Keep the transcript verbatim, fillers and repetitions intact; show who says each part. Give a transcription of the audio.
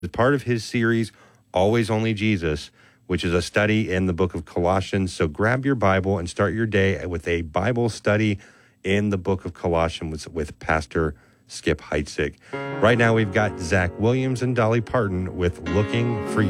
Speaker 1: part of his series, Always Only Jesus, which is a study in the book of Colossians. So grab your Bible and start your day with a Bible study in the book of Colossians with, with Pastor Skip Heitzig. Right now, we've got Zach Williams and Dolly Parton with Looking for You.